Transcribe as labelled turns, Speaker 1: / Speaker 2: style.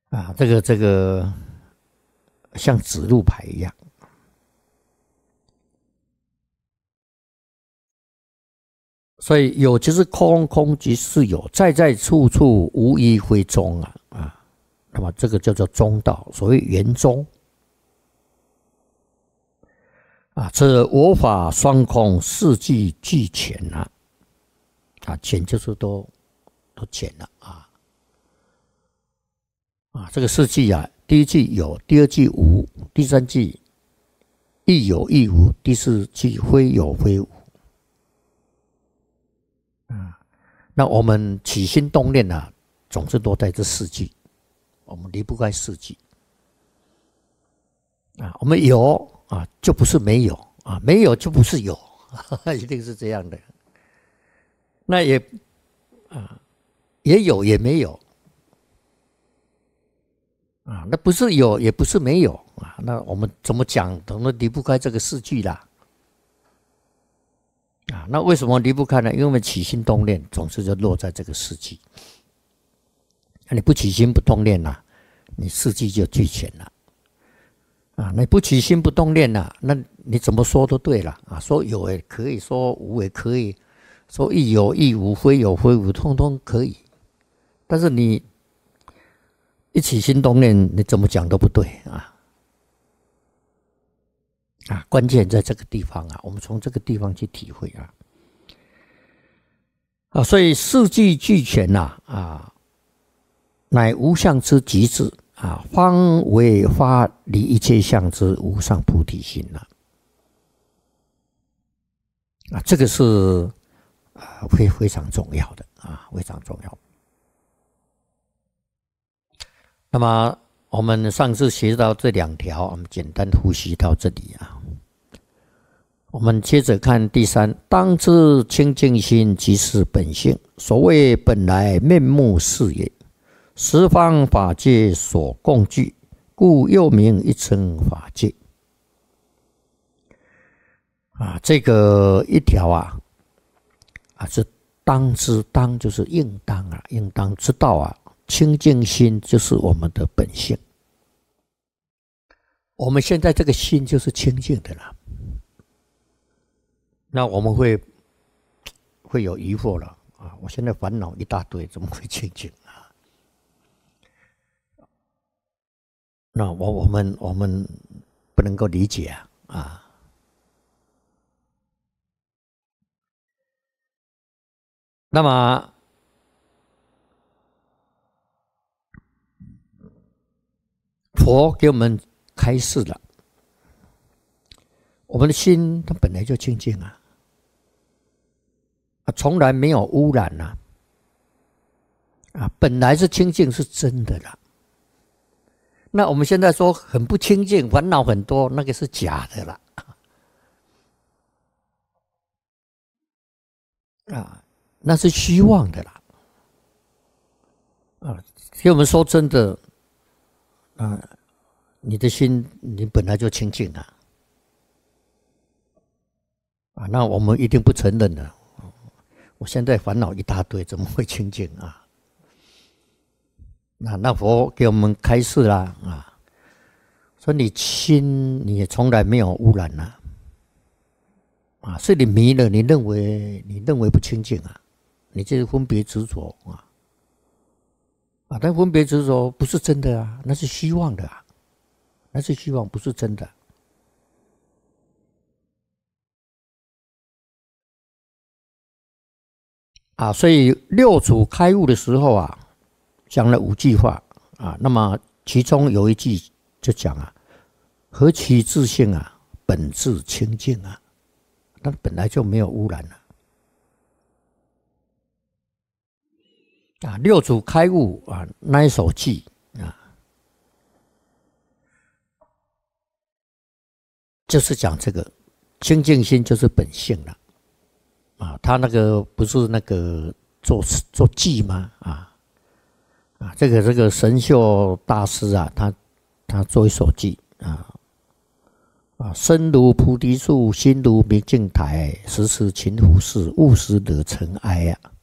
Speaker 1: 这个像指路牌一样。所以有就是空，空即是有，在在处处无一非中啊。那么这个叫做中道，所谓圆中啊。这我法双空，四季俱全全就是都全了这个四季第一季有，第二季无，第三季亦有亦无，第四季非有非无。那我们起心动念总是都在这四季，我们离不开四季我们有就不是没有没有就不是有一定是这样的。那也有也没有那不是有也不是没有那我们怎么讲都离不开这个四季啦那为什么离不开呢？因为我们起心动念总是就落在这个四季。那你不起心不动念你四季就俱全了你不起心不动念那你怎么说都对了说有也可以，说无也可以，说亦有亦无，非有非无，通通可以。但是你一起心动念，你怎么讲都不对关键在这个地方我们从这个地方去体会所以四季俱全乃无相之极致方为发离一切相之无上菩提心这个是非常重要的非常重要。那么我们上次学到这两条，我们简单复习到这里我们接着看第三，当知清净心即是本性，所谓本来面目是也，十方法界所共具，故又名一称法界这个一条是当知，当就是应当应当知道清净心就是我们的本性。我们现在这个心就是清净的了，那我们会有疑惑了我现在烦恼一大堆，怎么会清净那我们不能够理解那么佛给我们开示了，我们的心它本来就清净从来没有污染本来是清净是真的啦。那我们现在说很不清净，烦恼很多，那个是假的啦那是虚妄的啦给我们说真的你的心你本来就清净那我们一定不承认的。我现在烦恼一大堆，怎么会清净那佛给我们开示啦说你心你也从来没有污染是你迷了，你认为不清净你这是分别执着但分别执着不是真的那是虚妄的那是虚妄，不是真的所以六祖开悟的时候讲了5句话那么其中有一句就讲何其自性本自清净那本来就没有污染六祖开悟那一首偈就是讲这个清净心就是本性了他那个不是那个做偈吗这个神秀大师他做一首偈身如菩提树，心如明镜台，时时勤拂拭，勿使惹尘埃